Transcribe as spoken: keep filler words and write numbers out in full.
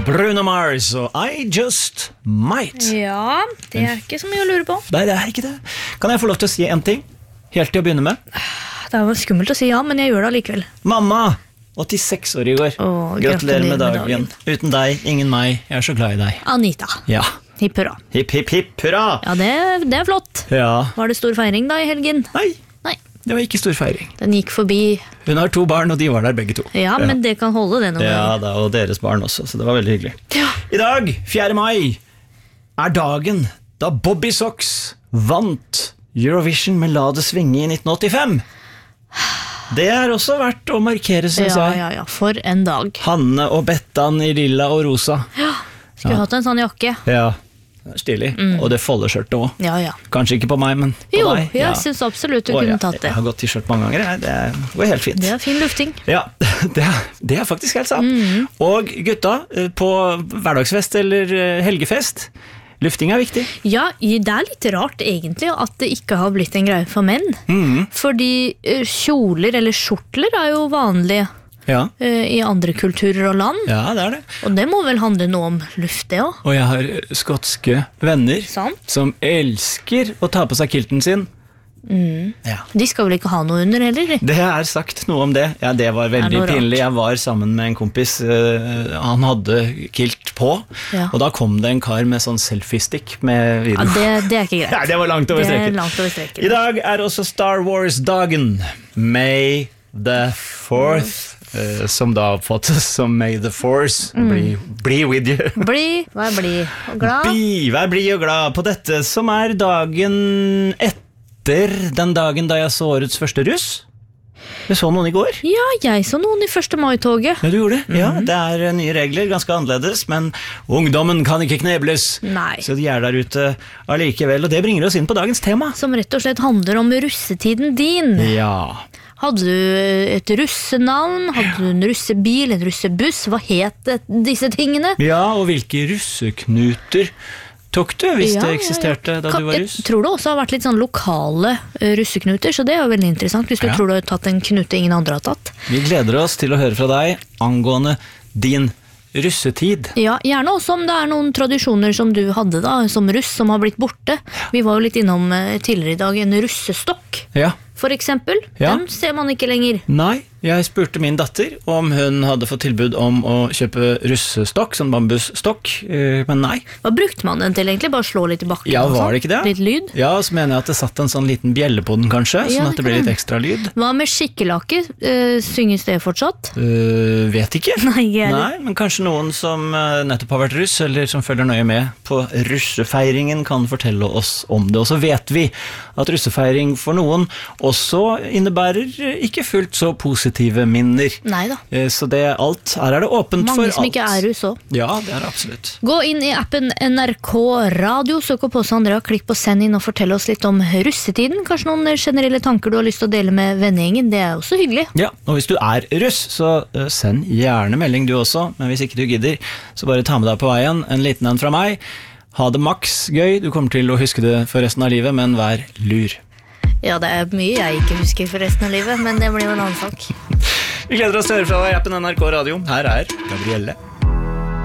Bruno Mars og I Just Might. Ja, det er ikke så mye å lure på. Nei, det er ikke det. Kan jeg få lov til å si en ting? Helt til å begynne med. Det er jo skummelt å si ja, men jeg gjør det allikevel. Mamma, åttiseks år i går. Åh, gratulerer med dagen. med dagen. Uten deg, ingen meg. Jeg er så glad i deg. Anita. Ja. Hipp hurra. Hipp, hipp, hipp, hurra. Ja, det, det er flott. Ja. Var det stor feiring da i helgen? Nei, Nei. det var ikke stor feiring. Den gikk forbi. Hun har to barn, og de var der begge to. Ja, men det kan holde det noen Ja, ganger. da, og deres barn også, så det var veldig hyggelig. Ja. I dag, fjerde mai, er dagen da Bobby Sox vant Eurovision med La det svinge i nitten åttifem. Det er også verdt å markere, synes Ja, jeg. ja, ja, for en dag. Hanne og Bettan i lilla og rosa. Ja, skulle Ja. hatt en sånn jakke. Ja, det er stilig. Og det foldeskjørtet også. Ja, ja. Kanskje ikke på meg, men på Jo, deg. jeg synes absolutt du Å, kunne ja. tatt det. Jeg har gått t-skjørt mange ganger, jeg. det går helt fint. Det er fin lufting. Ja, det er, det er faktisk helt sant. Mm. Og gutta, eh, på hverdagsfest eller eh, helgefest, lufting er viktig. Ja, det er litt rart egentlig at det ikke har blitt en greie for menn. Mhm. Fordi eh, kjoler eller skjortler er jo vanlige Ja. eh, i andre kulturer og land. ja, det er det. Og det må vel handle noe om luft, det også. Og jeg har skotske venner Sant? som elsker å ta på seg kilten sin. Mm. Ja. De skal vel ikke ha noe under heller? Det er sagt noe om det. Ja, det var Er veldig noe rart? pinlig. Jeg var sammen med en kompis. eh, han hadde kilt på, Ja. og da kom det en kar med sånn selfie-stick med Ja, video. det, det er ikke greit. Nei, det var langt over Det er streken. langt over streken. I dag er også Star Wars-dagen. May the fourth, eh, som da oppfattes som May the Force. Mm. Bli, bli with you. Bli, vær blid og glad. Bi, vær blid og glad på dette, som er dagen etter den dagen da jeg så årets første russ. Jeg så noen i går. Ja, jeg så noen i første mai-toget. Ja, du gjorde det. Mhm. Ja, det er eh, nye regler, ganske annerledes, men ungdommen kan ikke knebles. Nei. Så de er der ute allikevel, og det bringer oss inn på dagens tema. Som rett og slett handler om russetiden din. Ja. Hadde du et russenavn? Hadde du en russebil, en russebuss? Hva het det, disse tingene? Ja, og hvilke russeknuter tok du hvis Ja, det ja, ja. eksisterte da Kan- du var russ? Jeg tror det også har vært litt sånn lokale eh, russeknuter, så det er jo veldig interessant hvis du Ja. tror du har tatt en knute ingen andre har tatt. Vi gleder oss til å høre fra deg angående din russetid. Ja, gjerne også om det er noen tradisjoner som du hadde da, som russ, som har blitt borte. Vi var jo litt innom eh, tidligere i dag en russestokk, Ja. for eksempel. Ja. Den ser man ikke lenger. Nei, jeg spurte min datter om hun hadde fått tilbud om å kjøpe russestokk, sånn bambusstokk, eh, men nei. Hva brukte man den til egentlig? Bare slå litt i bakken? Ja, og var sånn? det ikke det? Litt lyd? Ja, så mener jeg at det satt en sånn liten bjelle på den kanskje, Ja, sånn det at det ble kan litt hende. ekstra lyd. Hva med skikkelakke? Eh, synges det fortsatt? Uh, vet ikke. Nei, ikke heller. Nei, men kanskje noen som eh, nettopp har vært russ, eller som følger nøye med på russefeiringen, kan fortelle oss om det. Og så vet vi at russefeiring for noen også innebærer eh, ikke fullt så positive minner. Nei da. Eh, Så det alt, her er det åpent for Mange alt. som ikke er russ også. Ja, det er det absolutt. Gå inn i appen N R K Radio, søk opp oss Andrea, klikk på send inn og fortell oss litt om russetiden. Kanskje noen generelle tanker du har lyst til å dele med vennegjengen, det er også hyggelig. Ja, og hvis du er russ, så eh, send gjerne melding du også, men hvis ikke du gidder, så bare ta med deg på veien en liten en fra meg. Ha det maks gøy, du kommer til å huske det for resten av livet, men vær lur. Ja, det er mye jeg ikke husker for resten av livet, men det blir jo en annen sak. Vi gleder oss til å høre fra deg i appen N R K Radio. Her er Gabrielle.